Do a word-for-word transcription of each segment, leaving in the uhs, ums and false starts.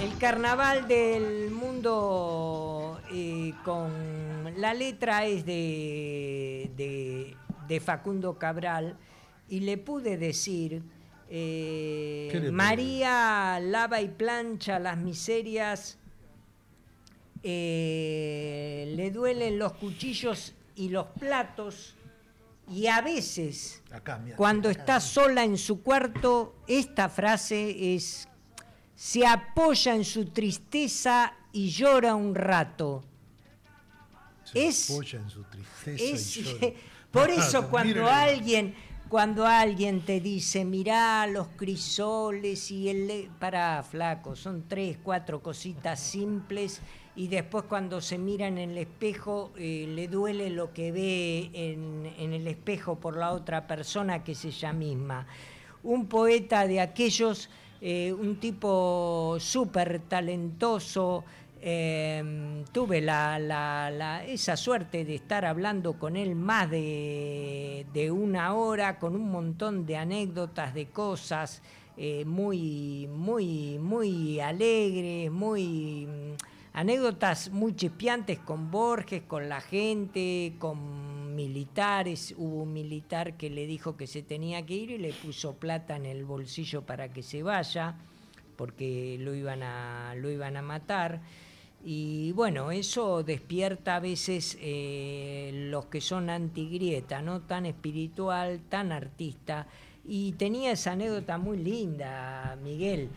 El carnaval del mundo eh, con la letra es de, de, de Facundo Cabral y le pude decir eh, le María puede? lava y plancha las miserias, eh, le duelen los cuchillos y los platos y a veces acá, mira, cuando acá, está acá. sola en su cuarto esta frase es: se apoya en su tristeza y llora un rato. Se es, apoya en su tristeza es y llora. por eso Ah, cuando mírenle. alguien cuando alguien te dice mirá los crisoles y el para flaco, son tres, cuatro cositas simples y después cuando se mira en el espejo eh, le duele lo que ve en, en el espejo por la otra persona que es ella misma. Un poeta de aquellos, eh, un tipo súper talentoso. Eh, tuve la, la, la, esa suerte de estar hablando con él más de, de una hora, con un montón de anécdotas, de cosas eh, muy, muy, muy alegres, muy anécdotas muy chispeantes con Borges, con la gente, con militares. Hubo un militar que le dijo que se tenía que ir y le puso plata en el bolsillo para que se vaya, porque lo iban a, lo iban a matar. Y bueno, eso despierta a veces eh, los que son antigrieta, ¿no? Tan espiritual, tan artista. Y tenía esa anécdota muy linda, Miguel,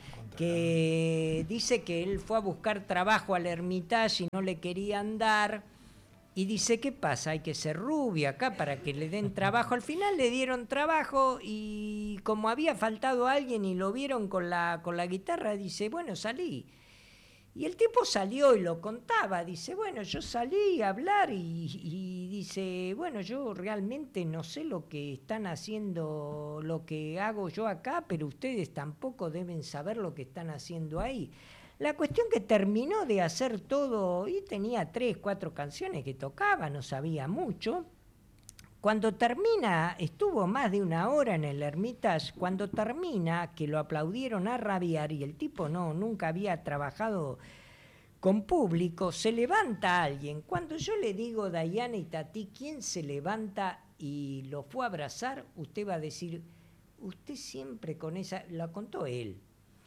que dice que él fue a buscar trabajo al Hermitage y no le querían dar. Y dice, ¿qué pasa? Hay que ser rubia acá para que le den trabajo. Al final le dieron trabajo y como había faltado alguien y lo vieron con la, con la guitarra, dice, bueno, salí. Y el tipo salió y lo contaba, dice, bueno, yo salí a hablar y, y dice, bueno, yo realmente no sé lo que están haciendo, lo que hago yo acá, pero ustedes tampoco deben saber lo que están haciendo ahí. La cuestión que terminó de hacer todo, y tenía tres, cuatro canciones que tocaba, no sabía mucho. Cuando termina, estuvo más de una hora en el Hermitage, cuando termina, que lo aplaudieron a rabiar y el tipo no, nunca había trabajado con público, se levanta alguien. Cuando yo le digo Dayana y Tati, ¿quién se levanta y lo fue a abrazar? Usted va a decir, usted siempre con esa, lo contó él.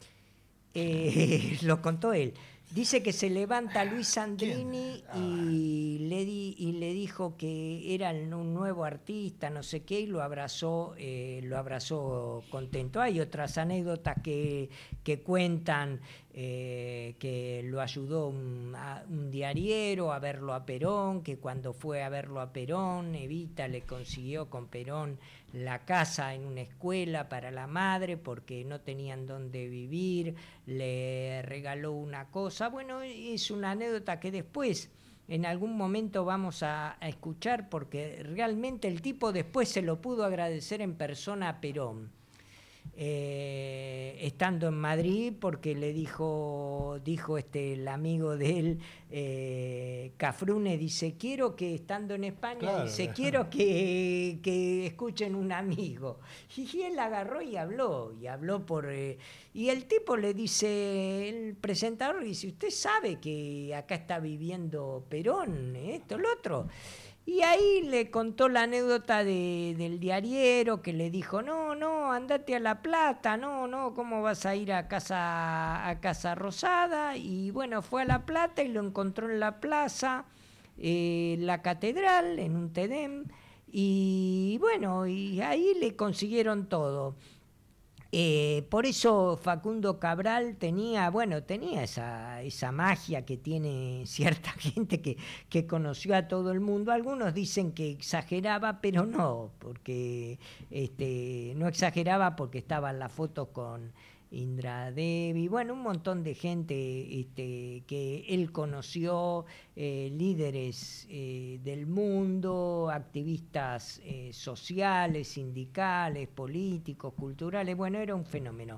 Eh, lo contó él. Dice que se levanta Luis Sandrini y le, di, y le dijo que era un nuevo artista, no sé qué, y lo abrazó, eh, lo abrazó contento. Hay otras anécdotas que, que cuentan eh, que lo ayudó un, a, un diariero a verlo a Perón, que cuando fue a verlo a Perón, Evita le consiguió con Perón la casa en una escuela para la madre porque no tenían dónde vivir, le regaló una cosa. Bueno, es una anécdota que después en algún momento vamos a, a escuchar porque realmente el tipo después se lo pudo agradecer en persona a Perón. Eh, estando en Madrid, porque le dijo dijo este el amigo de él, eh, Cafrune, dice, quiero que estando en España, claro, dice, quiero que, que escuchen un amigo. Y él agarró y habló, y habló por... Eh, y el tipo le dice, el presentador dice, usted sabe que acá está viviendo Perón, esto, lo otro. Y ahí le contó la anécdota de, del diariero que le dijo, no, no, andate a La Plata, no, no, ¿cómo vas a ir a Casa, a Casa Rosada? Y bueno, fue a La Plata y lo encontró en la plaza, eh, la catedral, en un Tedem, y bueno, y ahí le consiguieron todo. Eh, por eso Facundo Cabral tenía, bueno, tenía esa, esa magia que tiene cierta gente que, que conoció a todo el mundo. Algunos dicen que exageraba, pero no, porque este, no exageraba porque estaban las fotos con Indra Devi, bueno, un montón de gente este, que él conoció, eh, líderes eh, del mundo, activistas eh, sociales, sindicales, políticos, culturales, bueno, era un fenómeno.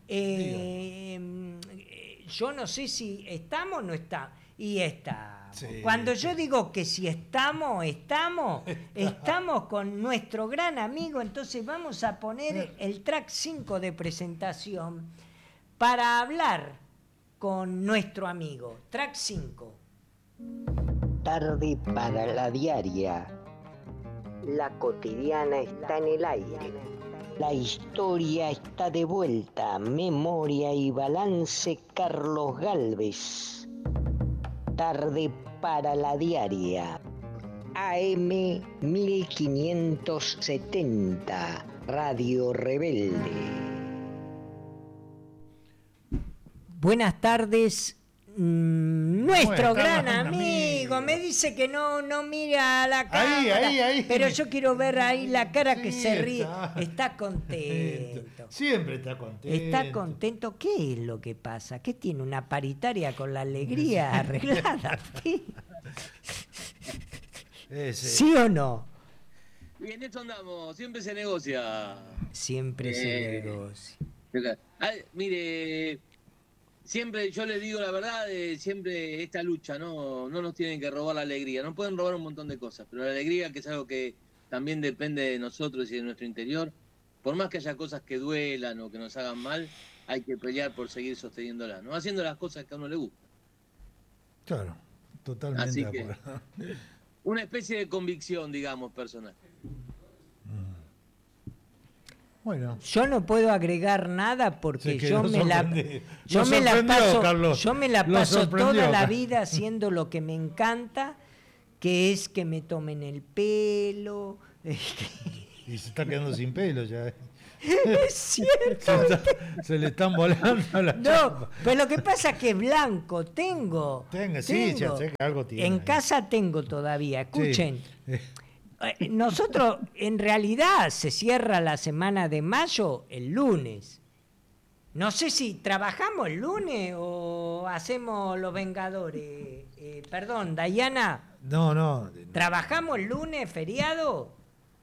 Eh, yo no sé si estamos o no estamos, y estamos. Sí, Cuando sí. yo digo que si estamos, estamos, estamos con nuestro gran amigo, entonces vamos a poner el track cinco de presentación para hablar con nuestro amigo. Track cinco. Tarde para la diaria. La cotidiana está en el aire. La historia está de vuelta. Memoria y balance, Carlos Gálvez. Tarde para la diaria. A M mil quinientos setenta. Radio Rebelde. Buenas tardes. Nuestro Bueno, gran está, amigo. amigo. Me dice que no, no mira la cámara. Ahí, ahí, ahí. Pero yo quiero ver ahí la cara que Sí, se ríe. está. Está contento. Siempre está contento. Está contento. ¿Qué es lo que pasa? ¿Qué tiene una paritaria con la alegría arreglada? ¿Sí? Ese. ¿Sí o no? Y en esto andamos, siempre se negocia. Siempre se Eh, negocia. Ah, mire, siempre yo le digo la verdad, eh, siempre esta lucha, ¿no? No nos tienen que robar la alegría. Nos pueden robar un montón de cosas, pero la alegría, que es algo que también depende de nosotros y de nuestro interior, por más que haya cosas que duelan o que nos hagan mal, hay que pelear por seguir sosteniéndolas, ¿no? Haciendo las cosas que a uno le gusta. Claro, totalmente Así de que- acuerdo. Una especie de convicción, digamos, personal. Bueno, Yo no puedo agregar nada porque Se yo quedó me la sorprendido. yo Lo me la sorprendió, paso Carlos. yo me la Lo paso sorprendió, toda la Carlos. vida haciendo lo que me encanta, que es que me tomen el pelo. y se está quedando sin pelo ya. Es cierto. Se, está- se le están volando las No, chapas. pues lo que pasa es que es blanco, tengo. Tenga, sí, ya tengo. sé que algo tiene En ahí. casa tengo todavía, escuchen. Sí. Eh, Eh, Nosotros, en realidad, se cierra la semana de mayo el lunes. No sé si trabajamos el lunes o hacemos los Vengadores. Eh, perdón, Dayana, No, no. ¿trabajamos el lunes, feriado?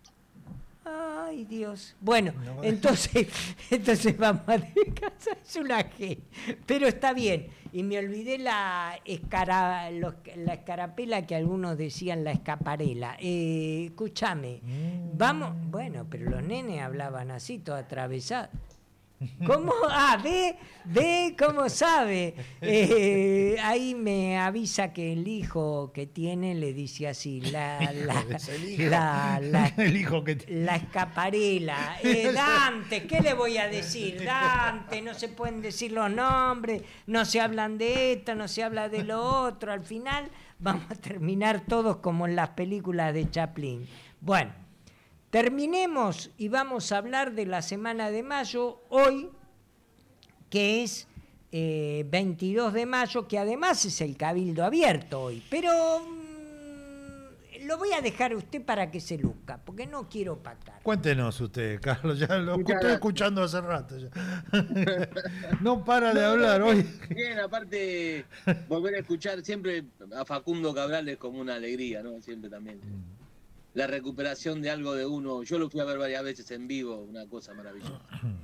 Ay, Dios. Bueno, No. entonces, entonces vamos a descansar. Es una G. Pero está bien. Y me olvidé la, escara, los- la escarapela que algunos decían la escaparela. Eh, escúchame. Mm. Vamos. Bueno, pero los nenes hablaban así, todo atravesado. ¿Cómo? Ah, ve, ve cómo sabe. Eh, ahí me avisa que el hijo que tiene le dice así, la, la, Es el hijo. la, la, El hijo que t- la escaparela. Eh, Dante, ¿qué le voy a decir? Dante, no se pueden decir los nombres, no se hablan de esto, no se habla de lo otro. Al final vamos a terminar todos como en las películas de Chaplin. Bueno. Terminemos y vamos a hablar de la semana de mayo, hoy, que es eh, veintidós de mayo, que además es el Cabildo Abierto hoy. Pero mm, lo voy a dejar a usted para que se luzca, porque no quiero pactar. Cuéntenos usted, Carlos, ya lo Muchas estoy gracias. escuchando hace rato ya. No para de hablar hoy. Bien, aparte, volver a escuchar siempre a Facundo Cabral es como una alegría, ¿no? Siempre también. La recuperación de algo de uno. Yo lo fui a ver varias veces en vivo, una cosa maravillosa.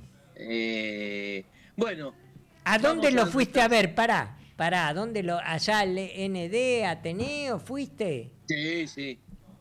Eh, bueno. ¿A dónde vamos lo al- fuiste a ver? Pará, pará, ¿a dónde lo, allá al N D, Ateneo, fuiste? Sí, sí.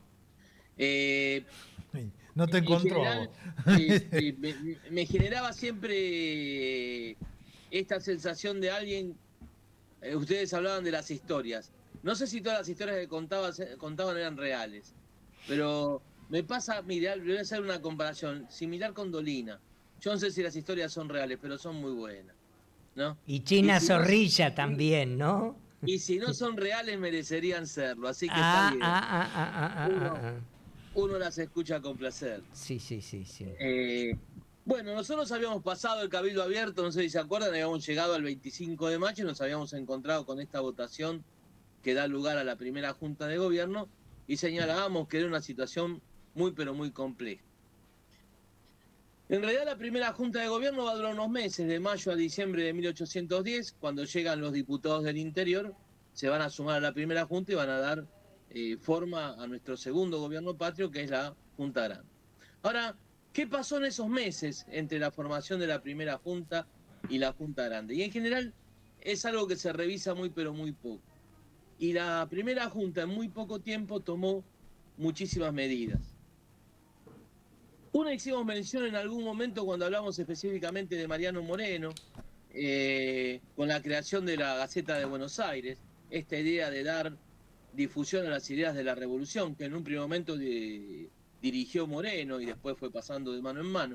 Eh, No te en encontró. general, eh, eh, me, me generaba siempre esta sensación de alguien. eh, ustedes hablaban de las historias. No sé si todas las historias que contaban, contaban eran reales, pero me pasa, mira, voy a hacer una comparación similar con Dolina. Yo no sé si las historias son reales, pero son muy buenas, ¿no? Y China Y si no- Zorrilla también, ¿no? Y si no son reales, merecerían serlo, así que Ah, está bien. ah, ah, ah, ah, ah, Uno- ah, ah. Uno las escucha con placer. Sí, sí, sí, sí. Eh, bueno, nosotros habíamos pasado el Cabildo Abierto, no sé si se acuerdan, habíamos llegado al veinticinco de mayo y nos habíamos encontrado con esta votación que da lugar a la primera Junta de Gobierno y señalábamos que era una situación muy pero muy compleja. En realidad la primera Junta de Gobierno va a durar unos meses, de mayo a diciembre de mil ochocientos diez, cuando llegan los diputados del interior, se van a sumar a la primera Junta y van a dar eh, forma a nuestro segundo gobierno patrio, que es la Junta Grande. Ahora, ¿qué pasó en esos meses entre la formación de la primera Junta y la Junta Grande? Y en general es algo que se revisa muy pero muy poco. Y la primera Junta en muy poco tiempo tomó muchísimas medidas. Una hicimos mención en algún momento cuando hablamos específicamente de Mariano Moreno, eh, con la creación de la Gaceta de Buenos Aires, esta idea de dar difusión a las ideas de la revolución, que en un primer momento de, dirigió Moreno y después fue pasando de mano en mano,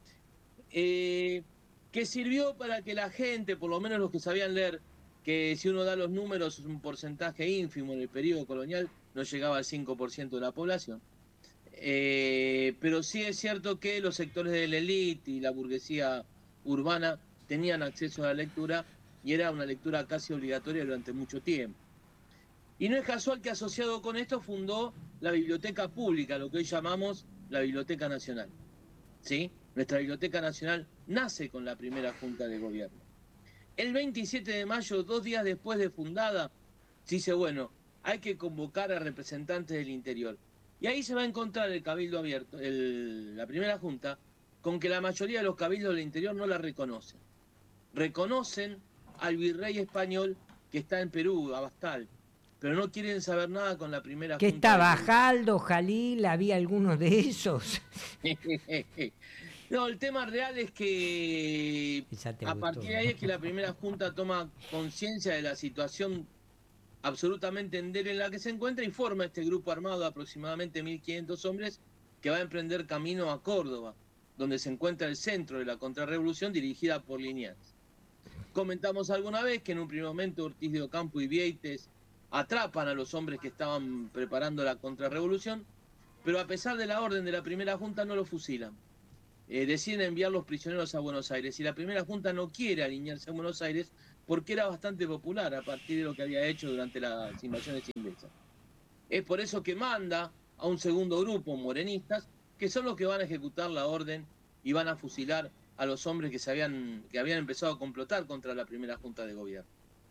eh, que sirvió para que la gente, por lo menos los que sabían leer, que si uno da los números es un porcentaje ínfimo en el periodo colonial, no llegaba al cinco por ciento de la población. Eh, pero sí es cierto que los sectores de la élite y la burguesía urbana tenían acceso a la lectura y era una lectura casi obligatoria durante mucho tiempo. Y no es casual que asociado con esto fundó la Biblioteca Pública, lo que hoy llamamos la Biblioteca Nacional. ¿Sí? Nuestra Biblioteca Nacional nace con la primera Junta de Gobierno. El veintisiete de mayo, dos días después de fundada, se dice, bueno, hay que convocar a representantes del interior. Y ahí se va a encontrar el Cabildo Abierto, el, la primera Junta, con que la mayoría de los cabildos del interior no la reconocen. Reconocen al virrey español que está en Perú, Abascal, pero no quieren saber nada con la primera ¿Qué Junta. está Bajaldo, Jalil? ¿Había algunos de esos? No, el tema real es que a partir de ahí es que la primera Junta toma conciencia de la situación absolutamente endeble en la que se encuentra y forma este grupo armado de aproximadamente mil quinientos hombres que va a emprender camino a Córdoba, donde se encuentra el centro de la contrarrevolución dirigida por Liniers. Comentamos alguna vez que en un primer momento Ortiz de Ocampo y Vieites atrapan a los hombres que estaban preparando la contrarrevolución, pero a pesar de la orden de la primera Junta no los fusilan. Eh, deciden enviar los prisioneros a Buenos Aires y la primera Junta no quiere alinearse a Buenos Aires porque era bastante popular a partir de lo que había hecho durante las invasiones inglesas. Es por eso que manda a un segundo grupo, morenistas, que son los que van a ejecutar la orden y van a fusilar a los hombres que, se habían, que habían empezado a complotar contra la primera Junta de Gobierno.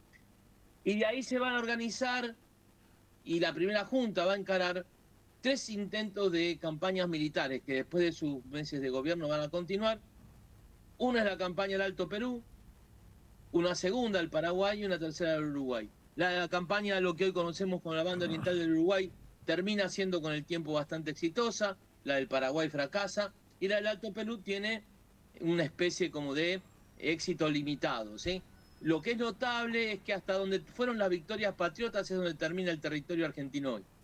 Y de ahí se van a organizar y la primera Junta va a encarar tres intentos de campañas militares que después de sus meses de gobierno van a continuar. Una es la campaña del Alto Perú, una segunda al Paraguay y una tercera al Uruguay. La campaña, lo que hoy conocemos como la Banda Oriental del Uruguay, termina siendo con el tiempo bastante exitosa, la del Paraguay fracasa y la del Alto Perú tiene una especie como de éxito limitado, ¿sí? Lo que es notable es que hasta donde fueron las victorias patriotas es donde termina el territorio argentino hoy.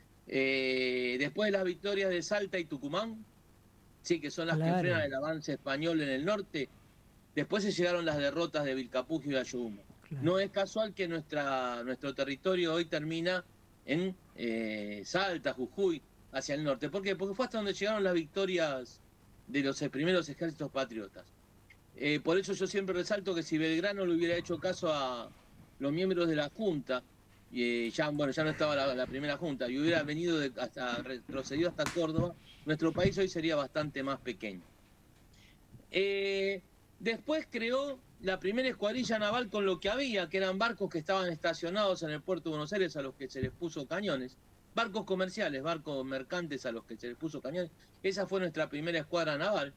Eh, después de las victorias de Salta y Tucumán, sí, que son las claro. que frenan el avance español en el norte, después se llegaron las derrotas de Vilcapugio y Ayohuma. Claro. No es casual que nuestra, nuestro territorio hoy termina en eh, Salta, Jujuy, hacia el norte. ¿Por qué? Porque fue hasta donde llegaron las victorias de los primeros ejércitos patriotas. Eh, por eso yo siempre resalto que si Belgrano le hubiera hecho caso a los miembros de la Junta, y ya, bueno, ya no estaba la, la primera Junta, y hubiera venido de, hasta retrocedido hasta Córdoba, nuestro país hoy sería bastante más pequeño. Eh, después creó la primera escuadrilla naval con lo que había, que eran barcos que estaban estacionados en el puerto de Buenos Aires a los que se les puso cañones, barcos comerciales, barcos mercantes a los que se les puso cañones. Esa fue nuestra primera escuadra naval.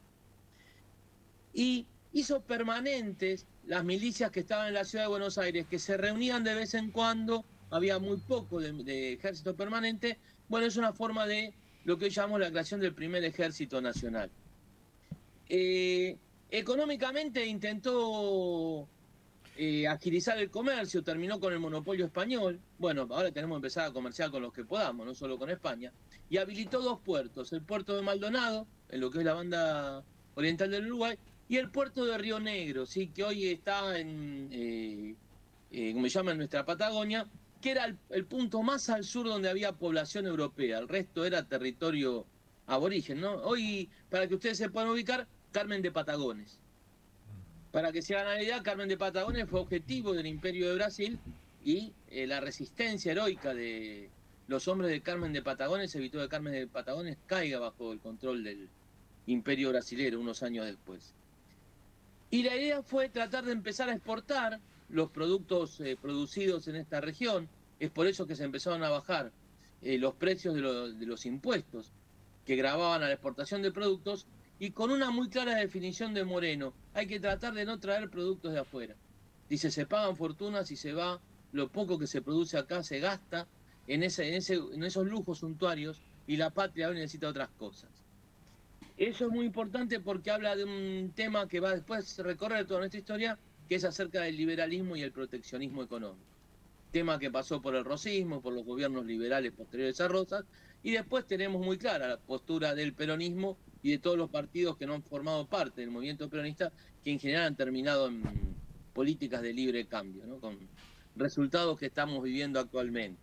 Y hizo permanentes las milicias que estaban en la ciudad de Buenos Aires, que se reunían de vez en cuando. Había muy poco de, de ejército permanente. Bueno, es una forma de lo que hoy llamamos la creación del primer ejército nacional. Eh, económicamente intentó eh, agilizar el comercio, terminó con el monopolio español. Bueno, ahora tenemos que empezar a comerciar con los que podamos, no solo con España. Y habilitó dos puertos, el puerto de Maldonado, en lo que es la Banda Oriental del Uruguay, y el puerto de Río Negro, ¿sí? Que hoy está en, eh, eh, como se llama, en nuestra Patagonia, que era el, el punto más al sur donde había población europea, el resto era territorio aborigen, ¿no? Hoy, para que ustedes se puedan ubicar, Carmen de Patagones. Para que se hagan la idea, Carmen de Patagones fue objetivo del Imperio de Brasil y eh, la resistencia heroica de los hombres de Carmen de Patagones evitó que Carmen de Patagones caiga bajo el control del Imperio brasilero unos años después. Y la idea fue tratar de empezar a exportar los productos eh, producidos en esta región. Es por eso que se empezaron a bajar eh, los precios de, lo, de los impuestos que gravaban a la exportación de productos, y con una muy clara definición de Moreno: hay que tratar de no traer productos de afuera. Dice, se pagan fortunas y se va, lo poco que se produce acá se gasta en, ese, en, ese, en esos lujos suntuarios, y la patria hoy necesita otras cosas. Eso es muy importante porque habla de un tema que va después a recorrer toda nuestra historia, que es acerca del liberalismo y el proteccionismo económico. Tema que pasó por el rosismo, por los gobiernos liberales posteriores a Rosas, y después tenemos muy clara la postura del peronismo y de todos los partidos que no han formado parte del movimiento peronista, que en general han terminado en políticas de libre cambio, ¿no? Con resultados que estamos viviendo actualmente.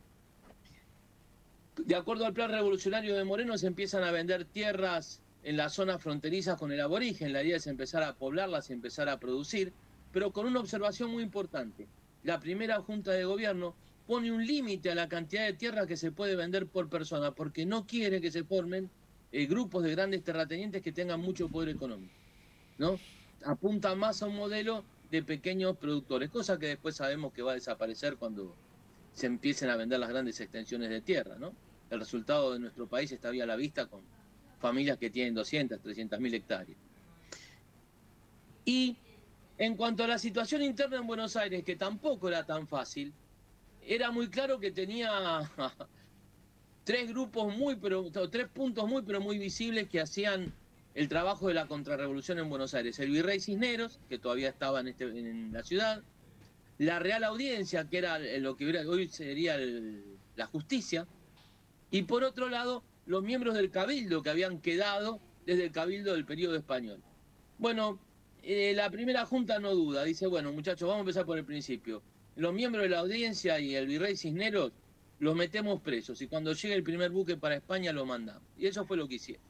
De acuerdo al plan revolucionario de Moreno, se empiezan a vender tierras en las zonas fronterizas con el aborigen. La idea es empezar a poblarlas y empezar a producir, pero con una observación muy importante. La primera Junta de Gobierno pone un límite a la cantidad de tierra que se puede vender por persona, porque no quiere que se formen eh, grupos de grandes terratenientes que tengan mucho poder económico, ¿no? Apunta más a un modelo de pequeños productores, cosa que después sabemos que va a desaparecer cuando se empiecen a vender las grandes extensiones de tierra, ¿no? El resultado de nuestro país está bien a la vista con familias que tienen doscientas, trescientas mil hectáreas. Y en cuanto a la situación interna en Buenos Aires, que tampoco era tan fácil, era muy claro que tenía tres grupos muy, pero tres puntos muy, pero muy visibles que hacían el trabajo de la contrarrevolución en Buenos Aires. El virrey Cisneros, que todavía estaba en, este, en la ciudad, la Real Audiencia, que era lo que hoy sería el, la justicia, y por otro lado, los miembros del Cabildo que habían quedado desde el Cabildo del periodo español. Bueno, eh, la primera junta no duda, dice, bueno, muchachos, vamos a empezar por el principio. Los miembros de la Audiencia y el virrey Cisneros los metemos presos, y cuando llegue el primer buque para España lo mandamos. Y eso fue lo que hicieron.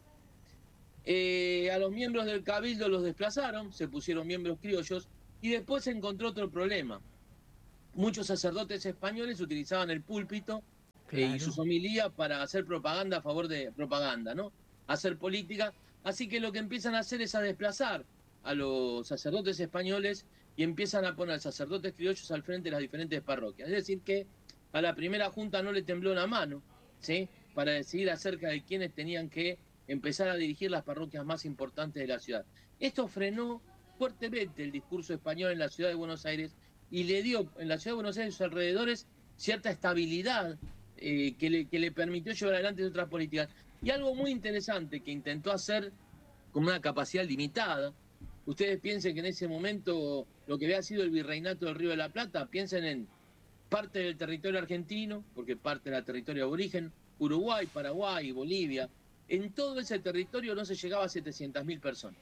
Eh, a los miembros del Cabildo los desplazaron, se pusieron miembros criollos, y después se encontró otro problema. Muchos sacerdotes españoles utilizaban el púlpito claro. eh, y sus homilías para hacer propaganda a favor de propaganda, ¿no? Hacer política. Así que lo que empiezan a hacer es a desplazar a los sacerdotes españoles y empiezan a poner sacerdotes criollos al frente de las diferentes parroquias. Es decir que a la primera junta no le tembló una mano, ¿sí? Para decidir acerca de quiénes tenían que empezar a dirigir las parroquias más importantes de la ciudad. Esto frenó fuertemente el discurso español en la ciudad de Buenos Aires y le dio en la ciudad de Buenos Aires y sus alrededores cierta estabilidad eh, que, le, que le permitió llevar adelante otras políticas. Y algo muy interesante que intentó hacer con una capacidad limitada. Ustedes piensen que en ese momento lo que había sido el virreinato del Río de la Plata, piensen en parte del territorio argentino, porque parte era territorio aborigen, Uruguay, Paraguay, Bolivia. En todo ese territorio no se llegaba a setecientas mil personas.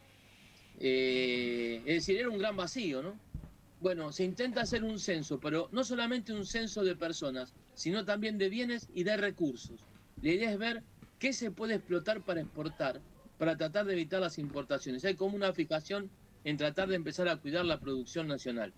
Eh, es decir, era un gran vacío, ¿no? Bueno, se intenta hacer un censo, pero no solamente un censo de personas, sino también de bienes y de recursos. La idea es ver qué se puede explotar para exportar, para tratar de evitar las importaciones. Hay como una fijación en tratar de empezar a cuidar la producción nacional.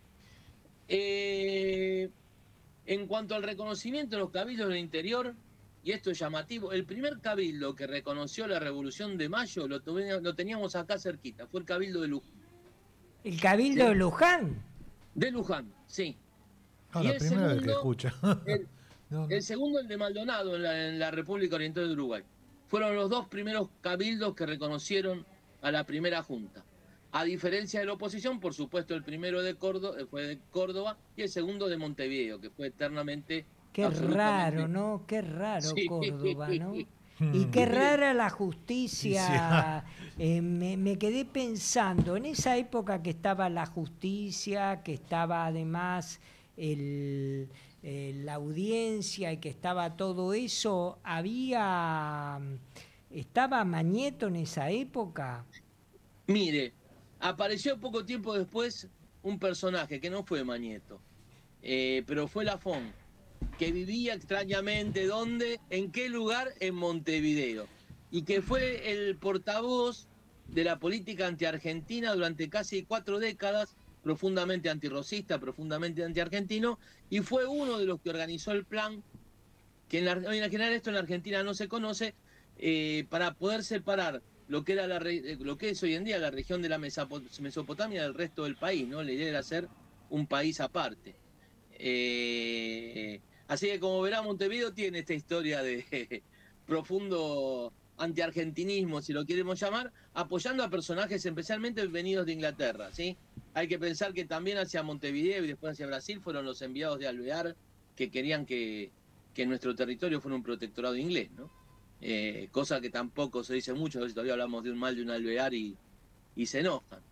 Eh, en cuanto al reconocimiento de los cabildos del interior, y esto es llamativo, el primer cabildo que reconoció la Revolución de Mayo lo, tuve, lo teníamos acá cerquita, fue el cabildo de Luján. ¿El cabildo ¿Sí? de Luján? De Luján, sí. Ah, y la el primera segundo, vez que escucha. el, no, no. el segundo, el de Maldonado, en la, en la República Oriental de Uruguay. Fueron los dos primeros cabildos que reconocieron a la primera junta. A diferencia de la oposición, por supuesto, el primero de Córdoba, fue de Córdoba y el segundo de Montevideo, que fue eternamente... Qué raro, ¿no? Qué raro sí. Córdoba, ¿no? Y qué rara la justicia. Eh, me, me quedé pensando, en esa época que estaba la justicia, que estaba además el, eh, la audiencia y que estaba todo eso, había... ¿Estaba Mañeto en esa época? Mire, apareció poco tiempo después un personaje que no fue Mañeto, eh, pero fue Lafón, que vivía extrañamente, ¿dónde? ¿En qué lugar? En Montevideo. Y que fue el portavoz de la política antiargentina durante casi cuatro décadas, profundamente antirrosista, profundamente antiargentino, y fue uno de los que organizó el plan, que en, la, en general esto en la Argentina no se conoce, eh, para poder separar lo que, era la, lo que es hoy en día la región de la Mesopotamia del resto del país, ¿no? La idea era ser un país aparte. Eh, así que como verá, Montevideo tiene esta historia de profundo antiargentinismo, si lo queremos llamar, apoyando a personajes especialmente venidos de Inglaterra, ¿sí? Hay que pensar que también hacia Montevideo y después hacia Brasil fueron los enviados de Alvear que querían que, que nuestro territorio fuera un protectorado inglés, ¿no? Eh, cosa que tampoco se dice mucho, a veces todavía hablamos de un mal de un Alvear y, y se enojan.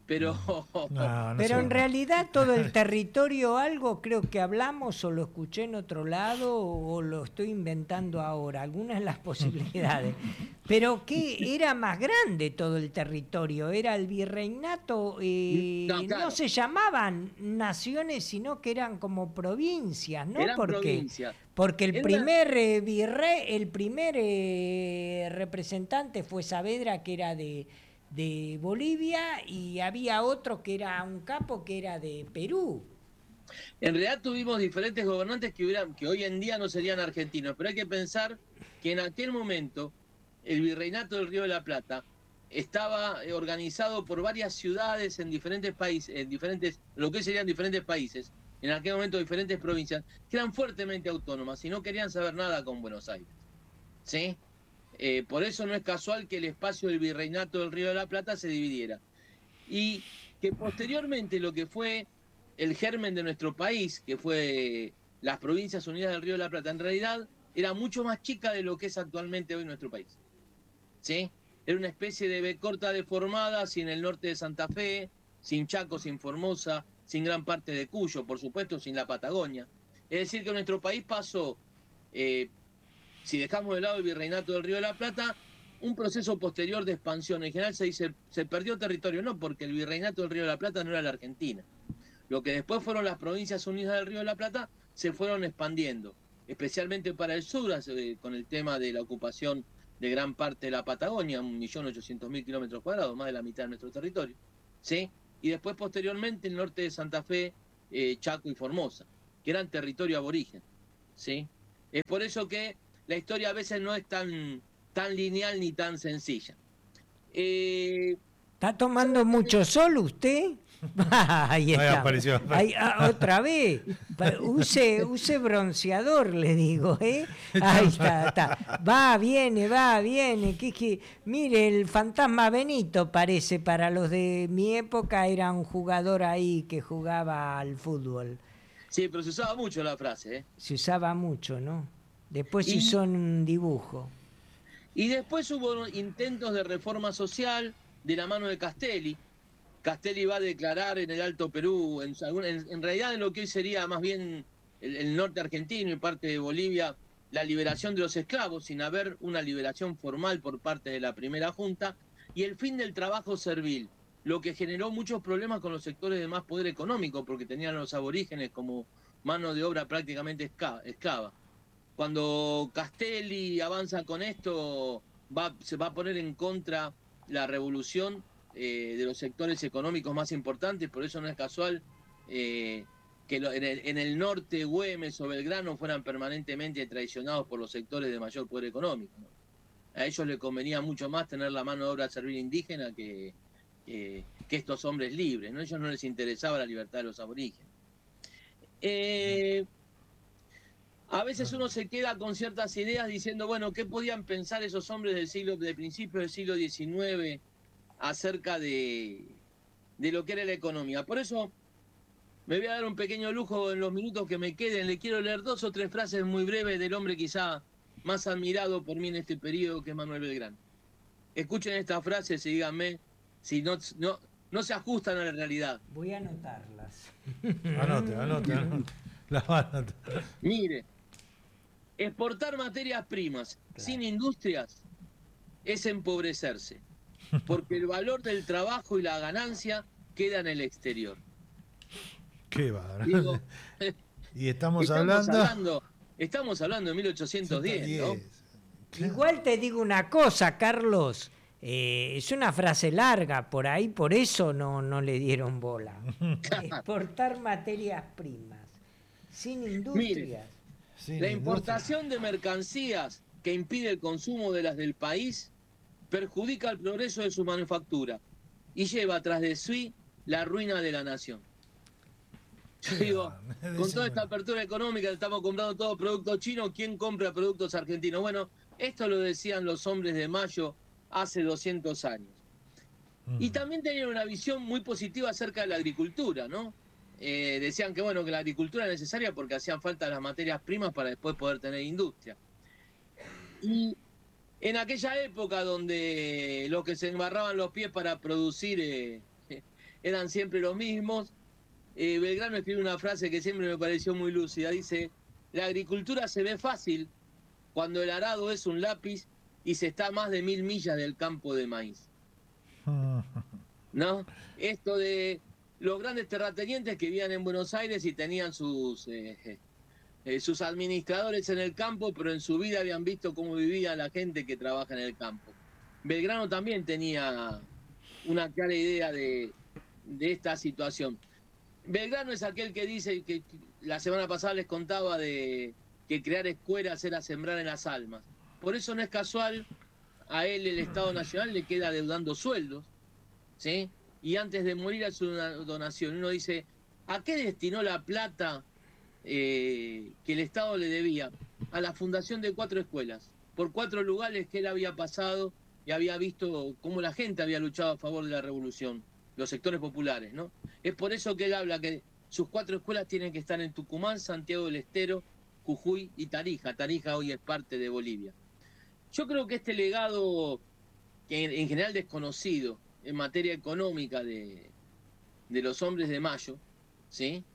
pero... No, no Pero sé. en realidad todo el territorio, algo creo que hablamos o lo escuché en otro lado o lo estoy inventando ahora, algunas de las posibilidades. Pero que era más grande todo el territorio, era el virreinato, eh, No, claro. no se llamaban naciones, sino que eran como provincias, ¿no? Eran Porque, provincias. porque el Era una- primer eh, virrey, el primer eh, representante fue Saavedra, que era de de Bolivia, y había otro que era un capo que era de Perú. En realidad tuvimos diferentes gobernantes que, hubieran, que hoy en día no serían argentinos, pero hay que pensar que en aquel momento el virreinato del Río de la Plata estaba organizado por varias ciudades en diferentes países, en diferentes, lo que serían diferentes países, en aquel momento diferentes provincias, que eran fuertemente autónomas y no querían saber nada con Buenos Aires. ¿Sí? Eh, por eso no es casual que el espacio del virreinato del Río de la Plata se dividiera. Y que posteriormente lo que fue el germen de nuestro país, que fue las Provincias Unidas del Río de la Plata, en realidad era mucho más chica de lo que es actualmente hoy nuestro país. ¿Sí? Era una especie de B corta deformada, sin el norte de Santa Fe, sin Chaco, sin Formosa, sin gran parte de Cuyo, por supuesto, sin la Patagonia. Es decir, que nuestro país pasó... Eh, si dejamos de lado el virreinato del Río de la Plata, un proceso posterior de expansión. En general se dice, se perdió territorio, no, porque el virreinato del Río de la Plata no era la Argentina. Lo que después fueron las Provincias Unidas del Río de la Plata se fueron expandiendo, especialmente para el sur, eh, con el tema de la ocupación de gran parte de la Patagonia, un millón ochocientos mil kilómetros cuadrados, más de la mitad de nuestro territorio. ¿Sí? Y después, posteriormente, el norte de Santa Fe, eh, Chaco y Formosa, que eran territorio aborigen. ¿Sí? Es por eso que la historia a veces no es tan, tan lineal ni tan sencilla. Eh, ¿Está tomando mucho sol usted? Ahí Ahí está. apareció. Ahí, ah, otra vez. Pa- Use, use bronceador, le digo, ¿eh? Ahí está, está. Va, viene, va, viene. Que, que, mire, el fantasma Benito parece, para los de mi época, era un jugador ahí que jugaba al fútbol. sí, pero se usaba mucho la frase. ¿eh? Se usaba mucho, ¿no? Después se Y, usó en un dibujo. y después hubo intentos de reforma social de la mano de Castelli. Castelli va a declarar en el Alto Perú, en, en, en realidad en lo que hoy sería más bien el, el norte argentino y parte de Bolivia, la liberación de los esclavos, sin haber una liberación formal por parte de la primera junta, y el fin del trabajo servil, lo que generó muchos problemas con los sectores de más poder económico, porque tenían a los aborígenes como mano de obra prácticamente esclava. Cuando Castelli avanza con esto, va, se va a poner en contra la revolución eh, de los sectores económicos más importantes, por eso no es casual eh, que lo, en, el, en el norte Güemes o Belgrano fueran permanentemente traicionados por los sectores de mayor poder económico, ¿no? A ellos les convenía mucho más tener la mano de obra servil indígena que, que, que estos hombres libres, ¿no? A ellos no les interesaba la libertad de los aborígenes. Eh, A veces uno se queda con ciertas ideas diciendo, bueno, ¿qué podían pensar esos hombres del siglo, de principios del siglo diecinueve acerca de, de lo que era la economía? Por eso me voy a dar un pequeño lujo en los minutos que me queden. Le quiero leer dos o tres frases muy breves del hombre quizá más admirado por mí en este periodo, que es Manuel Belgrano. Escuchen estas frases y díganme si no, no, no se ajustan a la realidad. Voy a anotarlas. Anote, anote, anote. Las va a anotar. Mire, exportar materias primas Claro. sin industrias es empobrecerse, porque el valor del trabajo y la ganancia queda en el exterior. Qué bárbaro. Digo, Y estamos, estamos hablando. hablando, estamos hablando de mil ochocientos diez, ¿no? Claro. Igual te digo una cosa, Carlos, eh, es una frase larga, por ahí, por eso no, no le dieron bola. Exportar materias primas, sin industrias. Sí, La industria. importación de mercancías que impide el consumo de las del país perjudica el progreso de su manufactura y lleva tras de sí la ruina de la nación. Yo digo, con toda esta apertura económica, estamos comprando todo producto chino, ¿quién compra productos argentinos? Bueno, esto lo decían los hombres de Mayo hace doscientos años. Y también tenían una visión muy positiva acerca de la agricultura, ¿no? Eh, decían que bueno, que la agricultura era necesaria porque hacían falta las materias primas para después poder tener industria. Y en aquella época donde los que se embarraban los pies para producir eh, eran siempre los mismos. Eh, Belgrano escribe una frase que siempre me pareció muy lúcida, dice: la agricultura se ve fácil cuando el arado es un lápiz y se está a más de mil millas del campo de maíz. ¿No? Esto de los grandes terratenientes que vivían en Buenos Aires y tenían sus, eh, eh, sus administradores en el campo, pero en su vida habían visto cómo vivía la gente que trabaja en el campo. Belgrano también tenía una clara idea de, de esta situación. Belgrano es aquel que dice, que la semana pasada les contaba de que crear escuelas era sembrar en las almas. Por eso no es casual, a él el Estado Nacional le queda deudando sueldos, ¿sí? Y antes de morir hace una donación. Uno dice, ¿a qué destinó la plata eh, que el Estado le debía? A la fundación de cuatro escuelas, por cuatro lugares que él había pasado y había visto cómo la gente había luchado a favor de la revolución, los sectores populares, ¿no? Es por eso que él habla que sus cuatro escuelas tienen que estar en Tucumán, Santiago del Estero, Jujuy y Tarija. Tarija hoy es parte de Bolivia. Yo creo que este legado, que en, en general desconocido en materia económica de, de los hombres de Mayo, ¿sí?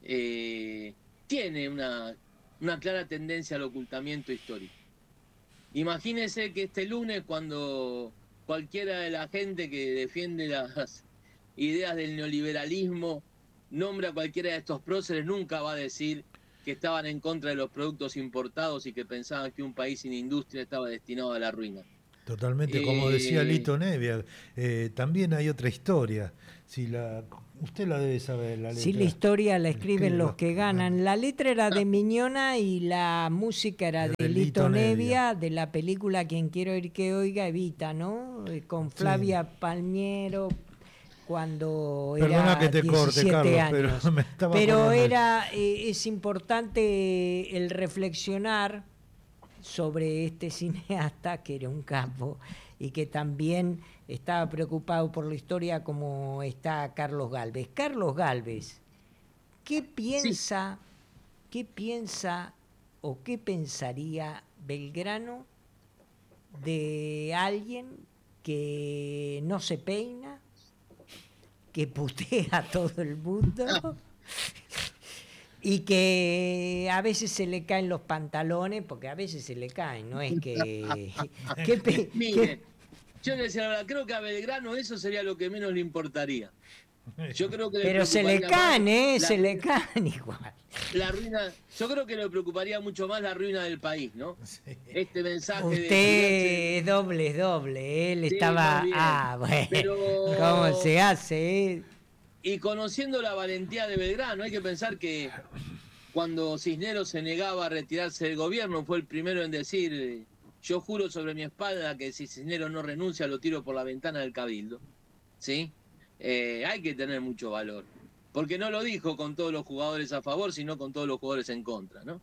Eh, tiene una, una clara tendencia al ocultamiento histórico. Imagínense que este lunes, cuando cualquiera de la gente que defiende las ideas del neoliberalismo nombra a cualquiera de estos próceres, nunca va a decir que estaban en contra de los productos importados y que pensaban que un país sin industria estaba destinado a la ruina. Totalmente, como Eh, decía Lito Nevia, eh, también hay otra historia. Si la, usted la debe saber, la letra. Sí, la historia la escriben Escribe los que ganan. La letra era de Miñona y la música era de, de Lito, Lito Nevia, Nevia, de la película Quien quiero oír que oiga, Evita, ¿no? Con Flavia sí. Palmiero, cuando Perdona era que te corte, Carlos, años. pero me estaba Pero era, eh, es importante el reflexionar sobre este cineasta que era un capo y que también estaba preocupado por la historia como está Carlos Gálvez. Carlos Gálvez, ¿qué piensa, sí. qué piensa o qué pensaría Belgrano de alguien que no se peina, que putea a todo el mundo y que a veces se le caen los pantalones, porque a veces se le caen, no es que... ¿Qué pe... Mire, yo le decía la verdad, creo que a Belgrano eso sería lo que menos le importaría. Yo creo que le Pero se le caen, ¿eh? La, se le caen igual. La ruina, yo creo que le preocuparía mucho más la ruina del país, ¿no? Sí. Este mensaje Usted de... es doble, es doble, él sí, estaba... Ah, bueno, pero... ¿Cómo se hace, eh? Y conociendo la valentía de Belgrano, hay que pensar que cuando Cisneros se negaba a retirarse del gobierno, fue el primero en decir, yo juro sobre mi espalda que si Cisneros no renuncia, lo tiro por la ventana del Cabildo. ¿Sí? Eh, hay que tener mucho valor. Porque no lo dijo con todos los jugadores a favor, sino con todos los jugadores en contra, ¿no?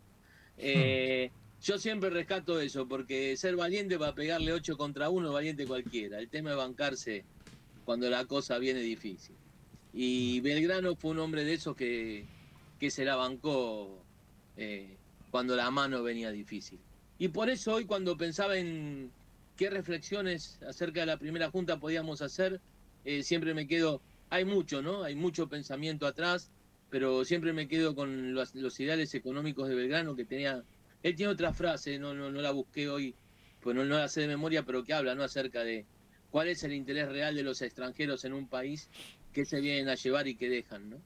Eh, hmm. Yo siempre rescato eso, porque ser valiente para pegarle ocho contra uno, valiente cualquiera. El tema es bancarse cuando la cosa viene difícil. Y Belgrano fue un hombre de esos que, que se la bancó eh, cuando la mano venía difícil. Y por eso hoy, cuando pensaba en qué reflexiones acerca de la primera junta podíamos hacer, eh, siempre me quedo, hay mucho, ¿no? Hay mucho pensamiento atrás, pero siempre me quedo con los, los ideales económicos de Belgrano que tenía. Él tiene otra frase, no, no, no la busqué hoy, pues no, no la sé de memoria, pero que habla, ¿no? Acerca de cuál es el interés real de los extranjeros en un país, qué se vienen a llevar y qué dejan, ¿no?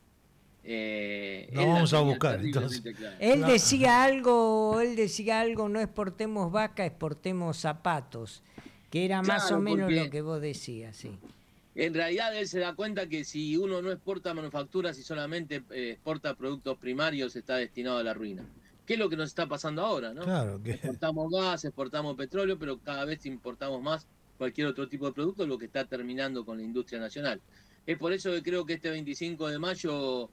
Eh, no vamos a buscar, entonces. Claro. Él decía algo, él decía algo, no exportemos vaca, exportemos zapatos, que era claro, más o menos lo que vos decías, sí. En realidad él se da cuenta que si uno no exporta manufacturas y solamente eh, exporta productos primarios, está destinado a la ruina. ¿Qué es lo que nos está pasando ahora, no? Claro que... Exportamos gas, exportamos petróleo, pero cada vez importamos más cualquier otro tipo de producto, lo que está terminando con la industria nacional. Es por eso que creo que este veinticinco de mayo,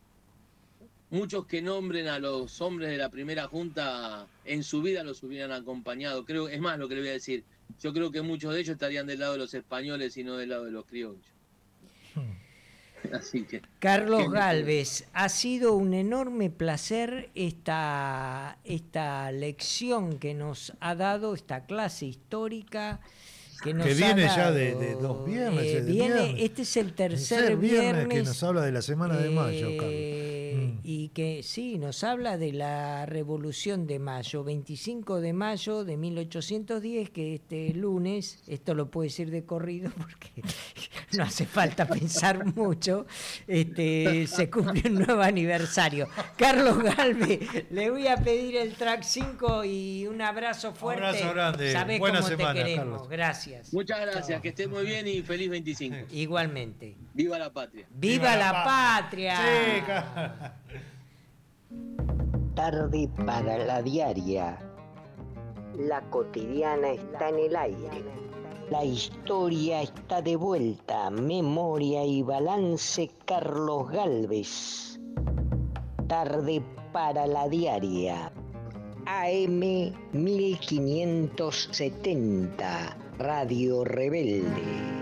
muchos que nombren a los hombres de la primera junta, en su vida los hubieran acompañado. Creo, es más lo que le voy a decir, yo creo que muchos de ellos estarían del lado de los españoles y no del lado de los criollos. Hmm. Así que, Carlos Gálvez, ha sido un enorme placer esta, esta lección que nos ha dado, esta clase histórica. que, nos que viene ha ya dado, de, de dos viernes. eh, de viene, viernes. este es el tercer, tercer viernes, viernes que nos habla de la semana de mayo, eh, Carlos. Mm. Y que sí, nos habla de la Revolución de Mayo, veinticinco de mayo de mil ochocientos diez, que este lunes, esto lo puedo decir de corrido porque no hace falta pensar mucho, este, se cumple un nuevo aniversario. Carlos Galvez, le voy a pedir el track cinco y un abrazo fuerte. Abrazo grande. Sabés Buena cómo semana, te queremos. Carlos. Gracias. Muchas gracias, que esté muy bien y feliz veinticinco. Igualmente. Viva la patria. ¡Viva, ¡Viva la, la patria! Sí, ca- Tarde para la diaria. La cotidiana está en el aire. La historia está de vuelta. Memoria y balance, Carlos Galvez. Tarde para la diaria. A M mil quinientos setenta. Radio Rebelde.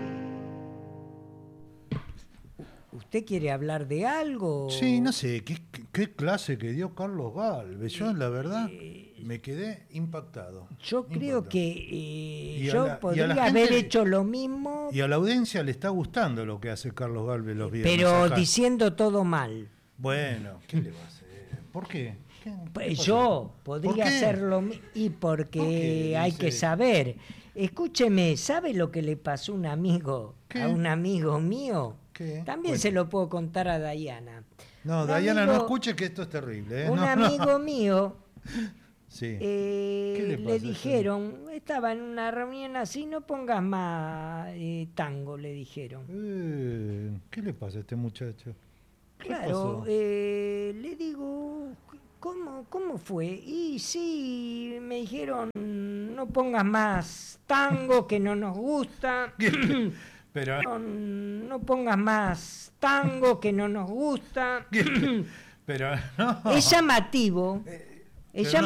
¿Usted quiere hablar de algo? Sí, no sé, ¿qué, qué- qué clase que dio Carlos Galvez. Yo, la verdad, Eh, me quedé impactado. Yo creo Impactado. que eh, Y a yo la- y a podría la gente haber le- hecho lo mismo, Y a la audiencia le está gustando lo que hace Carlos Galvez los viernes. pero acá. diciendo todo mal. Bueno, ¿qué le va a hacer? ¿Por qué? ¿Qué- qué Pues pasa? yo ¿Por podría qué? hacer lo mismo. Y porque ¿Por qué hay dice que eso? saber. Escúcheme, ¿sabe lo que le pasó a un amigo? ¿Qué? A un amigo mío. ¿Qué? También Cuente. se lo puedo contar a Dayana. No, Un Dayana, no amigo- escuche que esto es terrible. ¿eh? Un No, no. amigo mío Sí. eh, ¿Qué le le, pasa, dijeron, estaba en una reunión así, no pongas más eh, tango, le dijeron. Eh, ¿Qué le pasa a este muchacho? ¿Qué Claro, pasó? eh, le digo, ¿cómo, ¿cómo fue? Y sí, me dijeron, no pongas más tango que no nos gusta. Pero, No, no pongas más tango que no nos gusta. pero no. Es llamativo. Es pero no-